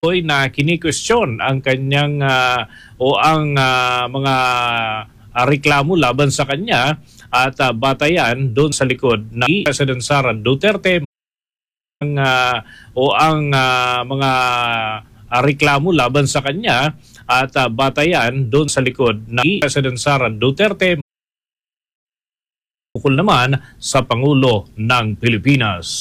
na kini-question ang kanyang o ang mga reklamo laban sa kanya at batayan doon sa likod ng President Sara Duterte o ang mga reklamo laban sa kanya at batayan doon sa likod ng President Sara Duterte ukol naman sa Pangulo ng Pilipinas.